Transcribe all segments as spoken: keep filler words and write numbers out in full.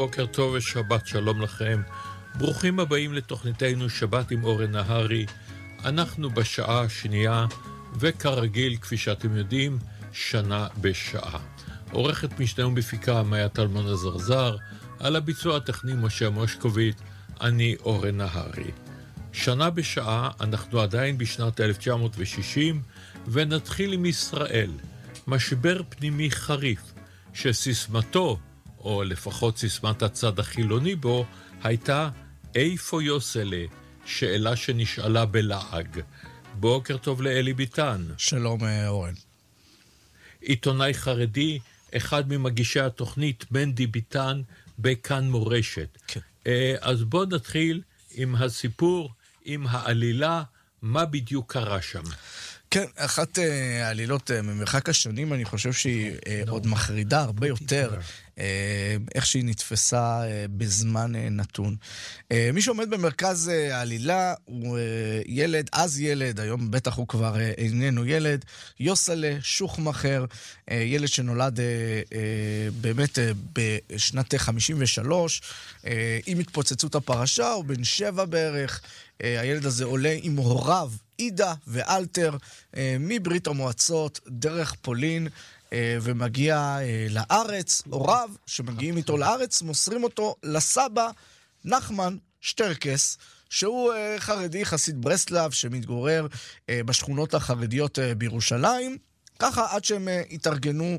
בוקר טוב ושבת שלום לכם. ברוכים הבאים לתוכניתנו שבת עם אורן נהרי. אנחנו בשעה השנייה, וכרגיל, כפי שאתם יודעים, שנה בשעה. עורכת משנה ומפיקה מאיה טלמון הזרזר, על הביצוע הטכני משה מושקוביץ, אני אורן נהרי. שנה בשעה, אנחנו עדיין בשנת אלף תשע מאות ושישים, ונתחיל עם ישראל. משבר פנימי חריף, שסיסמתו, או לפחות סיסמת הצד החילוני בו, הייתה איפה יוסלה, שאלה שנשאלה בלעג. בוקר טוב לאלי ביטן. שלום אורן. עיתונאי חרדי, אחד ממגישי התוכנית מנדי ביטן בכאן מורשת. כן. אז בוא נתחיל עם הסיפור, עם העלילה, מה בדיוק קרה שם. כן, אחת העלילות ממרחק השנים, אני חושב שהיא עוד מחרידה הרבה יותר, איך שהיא נתפסה בזמן נתון. מי שעומד במרכז העלילה הוא ילד, אז ילד, היום בטח הוא כבר איננו ילד, יוסלה שוחמאכר, ילד שנולד באמת בשנת חמישים ושלוש, עם התפוצצות הפרשה, הוא בן שבע בערך. הילד הזה עולה עם הוריו, אידה ואלתר, מברית המועצות דרך פולין, ומגיע לארץ. הוריו שמגיעים איתו לארץ מוסרים אותו לסבא נחמן שטרקס, שהוא חרדי חסיד ברסלב שמתגורר בשכונות החרדיות בירושלים. ככה עד שהם התארגנו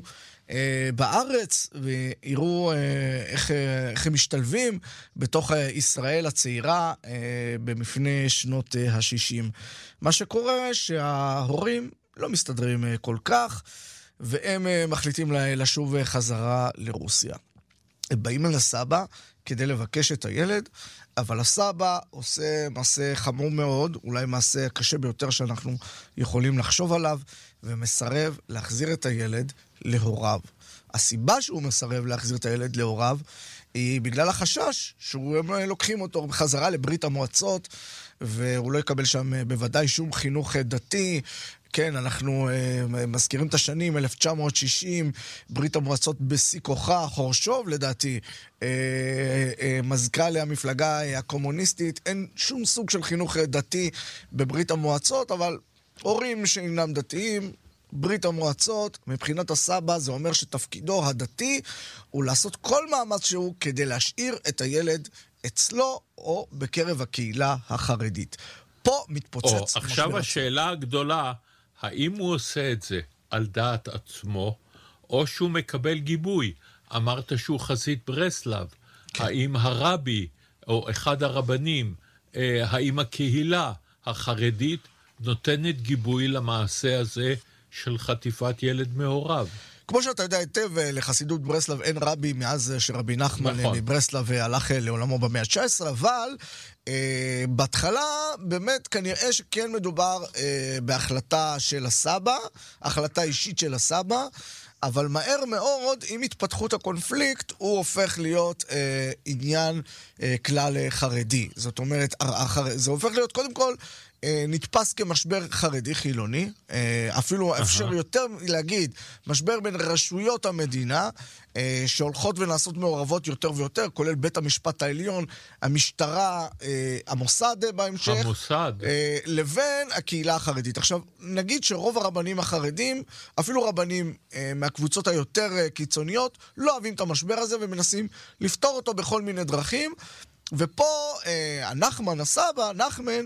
בארץ ויראו איך, איך הם משתלבים בתוך ישראל הצעירה במפני שנות ה-שישים. מה שקורה שההורים לא מסתדרים כל כך, והם מחליטים לשוב חזרה לרוסיה. הם באים אל הסבא כדי לבקש את הילד, אבל הסבא עושה מעשה חמור מאוד, אולי מעשה קשה ביותר שאנחנו יכולים לחשוב עליו, ומסרב להחזיר את הילד להוריו. הסיבה שהוא מסרב להחזיר את הילד להוריו היא בגלל החשש שהם לוקחים אותו בחזרה לברית המועצות, והוא לא יקבל שם בוודאי שום חינוך דתי. כן, אנחנו uh, מזכירים את השנים, אלף תשע מאות שישים, ברית המועצות בשיא כוחה, חורשוב לדעתי, uh, uh, מזכ"ל המפלגה הקומוניסטית, אין שום סוג של חינוך דתי בברית המועצות, אבל הורים שאינם דתיים, ברית המועצות, מבחינת הסבא, זה אומר שתפקידו הדתי הוא לעשות כל מאמץ שהוא כדי להשאיר את הילד אצלו או בקרב הקהילה החרדית. פה מתפוצץ. או, עכשיו השאלה הגדולה, האם הוא עושה את זה על דעת עצמו, או שהוא מקבל גיבוי? אמרת שהוא חסיד ברסלב. כן. האם הרבי, או אחד הרבנים, האם הקהילה החרדית נותנת גיבוי למעשה הזה של חטיפת ילד מהוריו? כמו שאתה יודע היטב, לחסידות ברסלב אין רבי מאז שרבי נחמן נכון. מברסלב הלך לעולמו במאה ה-תשע עשרה, אבל אה, בהתחלה באמת כנראה שכן מדובר אה, בהחלטה של הסבא, החלטה אישית של הסבא, אבל מהר מאוד, עם התפתחות הקונפליקט, הוא הופך להיות אה, עניין אה, כלל חרדי. זאת אומרת, זה הופך להיות קודם כל נתפס כמשבר חרדי חילוני, אפילו אפשר יותר להגיד, משבר בין רשויות המדינה, שהולכות ונעשות מעורבות יותר ויותר, כולל בית המשפט העליון, המשטרה, המוסד בהמשך, המוסד. לבין הקהילה החרדית. עכשיו, נגיד שרוב הרבנים החרדים, אפילו רבנים מהקבוצות היותר קיצוניות, לא אוהבים את המשבר הזה ומנסים לפתור אותו בכל מיני דרכים, ופה הנחמן, הסבא, נחמן,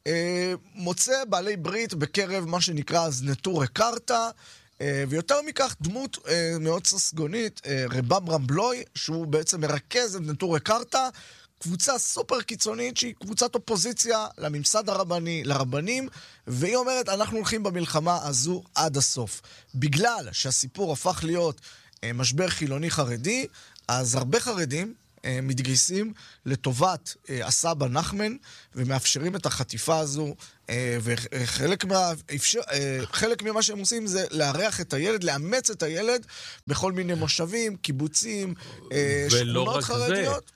מוצא בעלי ברית בקרב מה שנקרא אז נטורי קרתא, ויותר מכך דמות מאוד ססגונית, רבם רמבלוי, שהוא בעצם מרכז את נטורי קרתא, קבוצה סופר קיצונית שהיא קבוצת אופוזיציה לממסד הרבני, לרבנים, והיא אומרת אנחנו הולכים במלחמה הזו עד הסוף. בגלל שהסיפור הפך להיות משבר חילוני חרדי, אז הרבה חרדים מתגייסים לטובת הסבא נחמן ומאפשרים את החטיפה הזו, וחלק מה, חלק ממה שהם עושים זה לארח את הילד, לאמץ את הילד בכל מיני מושבים, קיבוצים, שכונות חרדיות.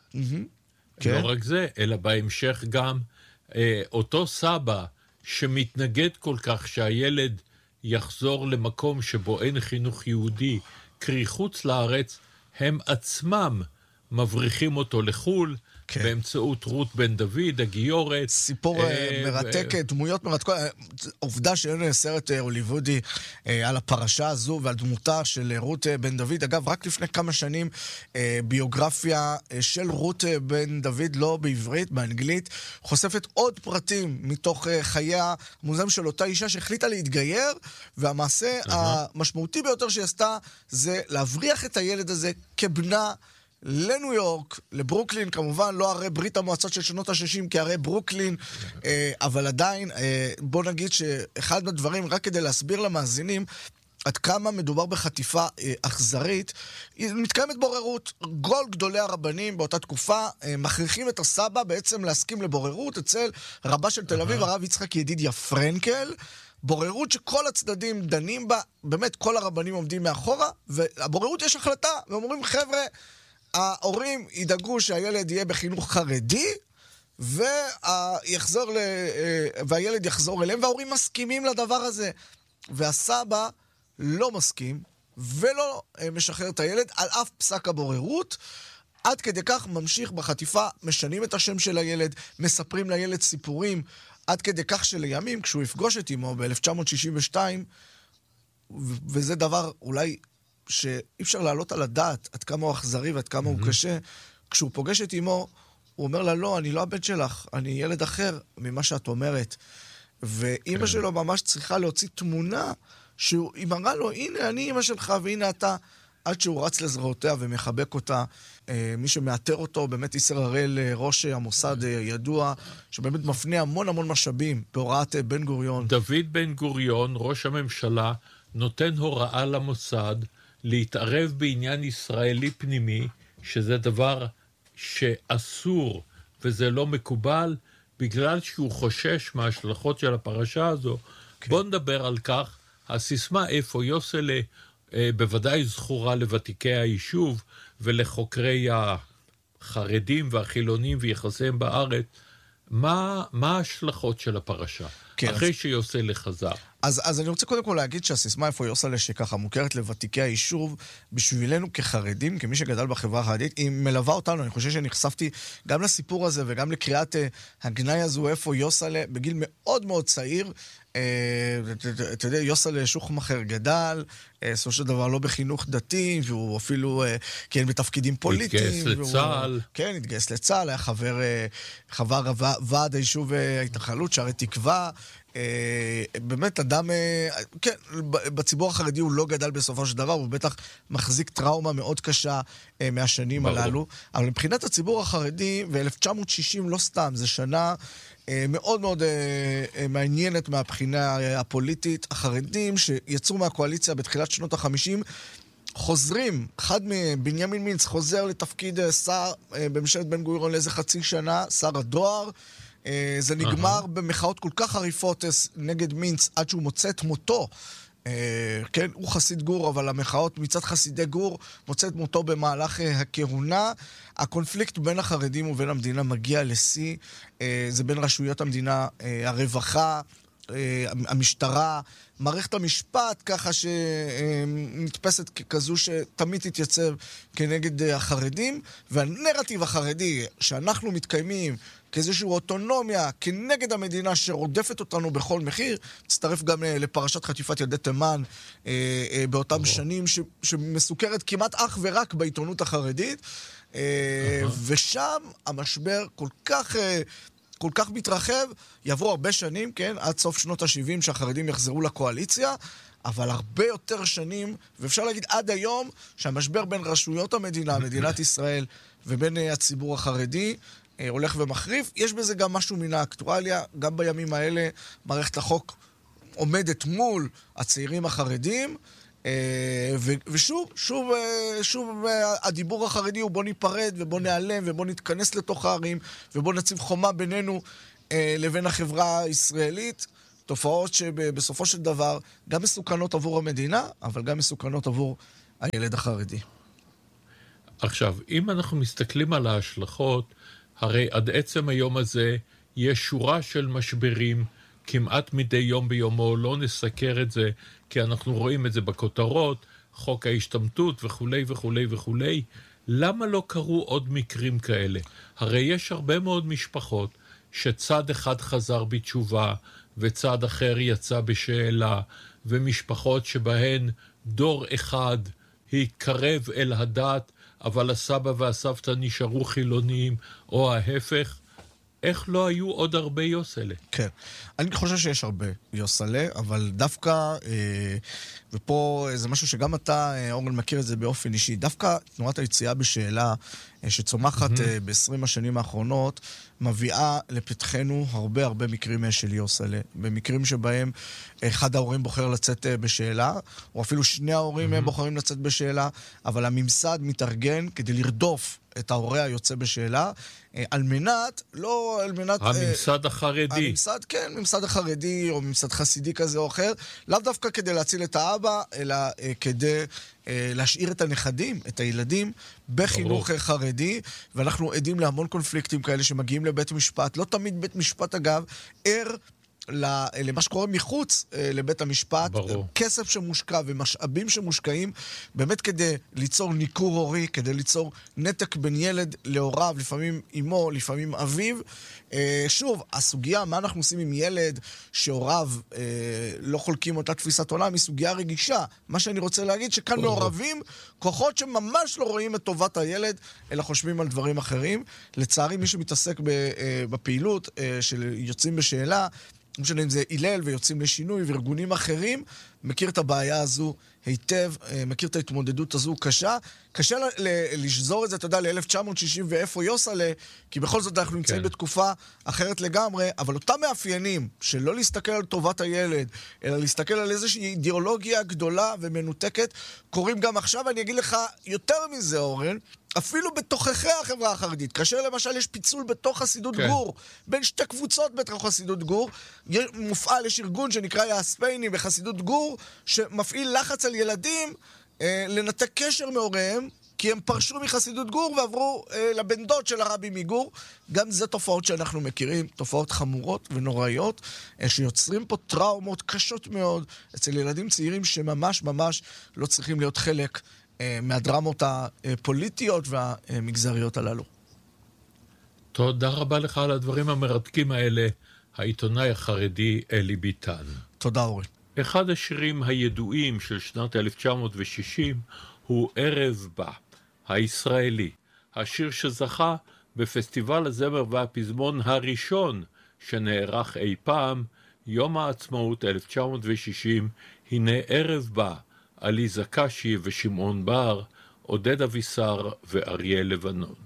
לא רק זה, אלא בהמשך גם אותו סבא שמתנגד כל כך שהילד יחזור למקום שבו אין חינוך יהודי, קרי חוץ לארץ, הם עצמם מבריחים אותו לחול, כן. באמצעות רות בן דוד, הגיורת. סיפור אה, מרתק, ו... דמויות מרתקות. עובדה שאין סרט הוליוודי אה, על הפרשה הזו ועל דמותה של רות בן דוד. אגב, רק לפני כמה שנים אה, ביוגרפיה אה, של רות בן דוד, לא בעברית, באנגלית, חושפת עוד פרטים מתוך אה, חייה המוזם של אותה אישה שהחליטה להתגייר, והמעשה uh-huh. המשמעותי ביותר שהיא עשתה זה להבריח את הילד הזה כבנה לניו יורק, לברוקלין, כמובן, לא הרי ברית המועצות של שנות ה-שישים, כי הרי ברוקלין, אבל עדיין, בוא נגיד שאחד מהדברים, רק כדי להסביר למאזינים, עד כמה מדובר בחטיפה אכזרית, מתקיימת בוררות. כל גדולי הרבנים באותה תקופה מכריחים את הסבא בעצם להסכים לבוררות אצל רבה של תל אביב, הרב יצחק ידידיה פרנקל, בוררות שכל הצדדים דנים בה, באמת כל הרבנים עומדים מאחורה, והבוררות יש החלטה, ואומרים, חבר'ה, ההורים ידאגו שהילד יהיה בחינוך חרדי, ויחזור ל... והילד יחזור אליהם, וההורים מסכימים לדבר הזה. והסבא לא מסכים, ולא משחרר את הילד, על אף פסק הבוררות, עד כדי כך ממשיך בחטיפה, משנים את השם של הילד, מספרים לילד סיפורים, עד כדי כך שלימים, כשהוא יפגוש את אמו ב-אלף תשע מאות שישים ושתיים, וזה דבר אולי שאי אפשר לעלות על הדעת עד כמה הוא אכזרי ועד כמה הוא קשה, כשהוא פוגש את אמו, הוא אומר לה, לא, אני לא הבן שלך, אני ילד אחר ממה שאת אומרת. ואמא שלו ממש צריכה להוציא תמונה, שהיא מראה לו, הנה, אני אמא שלך, והנה אתה, עד שהוא רץ לזרועותיה ומחבק אותה. מי שמאתר אותו, באמת איסר הראל, ראש המוסד ידוע, שבאמת מפנה המון המון משאבים בהוראת בן גוריון. דוד בן גוריון, ראש הממשלה, נותן הוראה למוסד להתערב בעניין ישראלי פנימי, שזה דבר שאסור וזה לא מקובל, בגלל שהוא חושש מההשלכות של הפרשה הזו. כן. בוא נדבר על כך. הסיסמה איפה יוסלה בוודאי זכורה לוותיקי היישוב ולחוקרי החרדים והחילונים ויחסיהם בארץ. מה, מה ההשלכות של הפרשה? כן, אחרי אז... שיוסלה חזר. אז, אז אני רוצה קודם כל להגיד שהסיסמה איפה יוסלה שככה מוכרת לוותיקי היישוב, בשבילנו כחרדים, כמי שגדל בחברה החרדית, היא מלווה אותנו. אני חושב שנחשפתי גם לסיפור הזה וגם לקריאת uh, הגנאי הזו איפה יוסלה, בגיל מאוד מאוד צעיר. אתה יודע, יוסלה שוחמחר גדל, סופו של דבר לא בחינוך דתי, והוא אפילו כן בתפקידים פוליטיים. התגייס לצה"ל. כן, התגייס לצה"ל, היה חבר, חבר ועד היישוב ההתנחלות, שערי תקווה. באמת אדם, כן, בציבור החרדי הוא לא גדל בסופו של דבר, הוא בטח מחזיק טראומה מאוד קשה מהשנים הללו. אבל מבחינת הציבור החרדי, ו-אלף תשע מאות שישים לא סתם, זה שנה מאוד מאוד מעניינת מהבחינה הפוליטית. החרדים שיצאו מהקואליציה בתחילת שנות החמישים, חוזרים, אחד מבנימין מינץ חוזר לתפקיד שר בממשלת בן גוריון לאיזה חצי שנה, שר הדואר. זה נגמר uh-huh. במחאות כל כך חריפות נגד מינץ עד שהוא מוצא את מותו. כן, הוא חסיד גור, אבל המחאות מצד חסידי גור מוצא את מותו במהלך הכהונה. הקונפליקט בין החרדים ובין המדינה מגיע לשיא. זה בין רשויות המדינה, הרווחה, המשטרה, מערכת המשפט, ככה שנתפסת כזו שתמיד תתייצב כנגד החרדים, והנרטיב החרדי שאנחנו מתקיימים כאיזושהי אוטונומיה כנגד המדינה שרודפת אותנו בכל מחיר, מצטרף גם לפרשת חטיפת ילדי תימן באותם שנים שמסוכרת כמעט אך ורק בעיתונות החרדית, ושם המשבר כל כך כל כך מתרחב, יעברו הרבה שנים, כן, עד סוף שנות ה-שבעים שהחרדים יחזרו לקואליציה, אבל הרבה יותר שנים, ואפשר להגיד עד היום, שהמשבר בין רשויות המדינה, מדינת ישראל, ובין הציבור החרדי, הולך ומחריף. יש בזה גם משהו מן האקטואליה, גם בימים האלה מערכת החוק עומדת מול הצעירים החרדים, ושוב, שוב, שוב הדיבור החרדי הוא בוא ניפרד ובוא נעלם ובוא נתכנס לתוך הערים ובוא נציב חומה בינינו לבין החברה הישראלית. תופעות שבסופו של דבר גם מסוכנות עבור המדינה, אבל גם מסוכנות עבור הילד החרדי. עכשיו, אם אנחנו מסתכלים על ההשלכות, הרי עד עצם היום הזה יש שורה של משברים, כמעט מדי יום ביומו, לא נסקר את זה, כי אנחנו רואים את זה בכותרות, חוק ההשתמטות וכולי וכולי וכולי. למה לא קרו עוד מקרים כאלה? הרי יש הרבה מאוד משפחות שצד אחד חזר בתשובה וצד אחר יצא בשאלה, ומשפחות שבהן דור אחד התקרב אל הדת, אבל הסבא והסבתא נשארו חילוניים, או ההפך. איך לא היו עוד הרבה יוסלה? כן, אני חושב שיש הרבה יוסלה, אבל דווקא, אה, ופה זה משהו שגם אתה, אה, אורן, מכיר את זה באופן אישי, דווקא תנועת היציאה בשאלה, אה, שצומחת mm-hmm. אה, ב-עשרים השנים האחרונות, מביאה לפתחנו הרבה הרבה מקרים של יוסלה. במקרים שבהם אחד ההורים בוחר לצאת אה, בשאלה, או אפילו שני ההורים mm-hmm. בוחרים לצאת בשאלה, אבל הממסד מתארגן כדי לרדוף את ההורה היוצא בשאלה, על מנת, לא על מנת... הממסד החרדי. הממסד, כן, ממסד החרדי, או ממסד חסידי כזה או אחר, לאו דווקא כדי להציל את האבא, אלא כדי להשאיר את הנכדים, את הילדים, בחינוך ברור. חרדי, ואנחנו עדים להמון קונפליקטים כאלה שמגיעים לבית משפט, לא תמיד בית משפט אגב, ער למה שקורה מחוץ לבית המשפט, ברור. כסף שמושקע ומשאבים שמושקעים, באמת כדי ליצור ניכור הורי, כדי ליצור נתק בין ילד להוריו, לפעמים אמו, לפעמים אביו. שוב, הסוגיה, מה אנחנו עושים עם ילד שהוריו לא חולקים אותה תפיסת עולם, היא סוגיה רגישה. מה שאני רוצה להגיד, שכאן מעורבים כוחות שממש לא רואים את טובת הילד, אלא חושבים על דברים אחרים. לצערי, מי שמתעסק בפעילות של יוצאים בשאלה, לא משנה אם זה הלל ויוצאים לשינוי וארגונים אחרים, מכיר את הבעיה הזו היטב, מכיר את ההתמודדות הזו קשה. קשה לשזור את זה, אתה יודע, ל-אלף תשע מאות שישים ואיפה יוסלה, כי בכל זאת אנחנו נמצאים כן. בתקופה אחרת לגמרי, אבל אותם מאפיינים של לא להסתכל על טובת הילד, אלא להסתכל על איזושהי אידיאולוגיה גדולה ומנותקת, קוראים גם עכשיו. אני אגיד לך יותר מזה, אורן, אפילו בתוככי החברה החרדית, כאשר למשל יש פיצול בתוך חסידות כן. גור, בין שתי קבוצות בתוך חסידות גור, מופעל, יש ארגון שנקרא יאספיינים בחסידות גור, שמפעיל לחץ על ילדים אה, לנתק קשר מהוריהם, כי הם פרשו מחסידות גור ועברו אה, לבן דוד של הרבי מגור. גם זה תופעות שאנחנו מכירים, תופעות חמורות ונוראיות, אה, שיוצרים פה טראומות קשות מאוד אצל ילדים צעירים שממש ממש לא צריכים להיות חלק מהדרמות הפוליטיות והמגזריות הללו. תודה רבה לך על הדברים המרתקים האלה, העיתונאי החרדי אלי ביטן. תודה אורי. אחד השירים הידועים של שנת אלף תשע מאות שישים הוא ערב בא, הישראלי, השיר שזכה בפסטיבל הזמר והפזמון הראשון שנערך אי פעם, יום העצמאות אלף תשע מאות שישים, הנה ערב בא, עליזה קשי ושמעון בר, עודד אבישר ואריה לבנון.